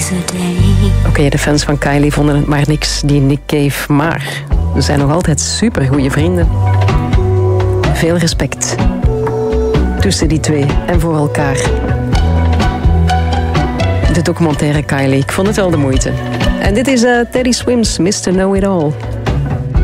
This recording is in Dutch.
Oké, de fans van Kylie vonden het maar niks, die Nick Cave. Maar ze zijn nog altijd supergoeie vrienden. Veel respect tussen die twee en voor elkaar. De documentaire Kylie, ik vond het wel de moeite. En dit is Teddy Swims, Mr. Know It All.